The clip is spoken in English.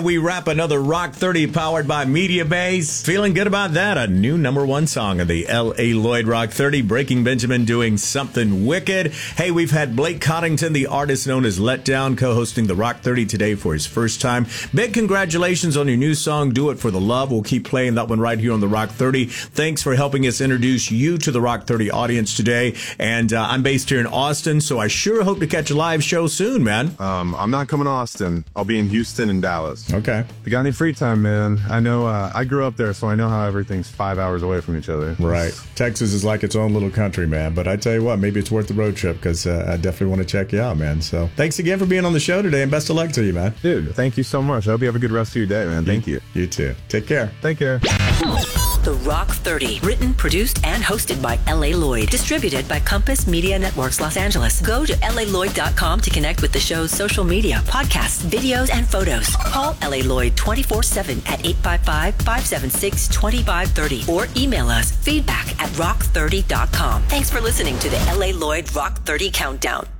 we wrap another Rock 30 powered by Media Base. Feeling good about that? A new #1 song of the L.A. Lloyd Rock 30, Breaking Benjamin doing Something Wicked. Hey, we've had Blake Coddington, the artist known as Letdown, co-hosting the Rock 30 today for his first time. Big congratulations on your new song, Do It for the Love. We'll keep playing that one right here on the Rock 30. Thanks for helping us introduce you to the Rock 30 audience today. And I'm based here in Austin, so I sure hope to catch a live show soon, man. I'm not coming to Austin. I'll be in Houston and Dallas. Okay. If you got any free time, man, I know I grew up there, so I know how everything's 5 hours away from each other. Right. Texas is like its own little country, man. But I tell you what, maybe it's worth the road trip because I definitely want to check you out, man. So thanks again for being on the show today, and best of luck to you, man. Dude, thank you so much. I hope you have a good rest of your day, man. Thank you. You too. Take care. Take care. The Rock 30, written, produced, and hosted by L.A. Lloyd. Distributed by Compass Media Networks Los Angeles. Go to LALloyd.com to connect with the show's social media, podcasts, videos, and photos. Call L.A. Lloyd 24/7 at 855-576-2530 or email us feedback@rock30.com. Thanks for listening to the L.A. Lloyd Rock 30 Countdown.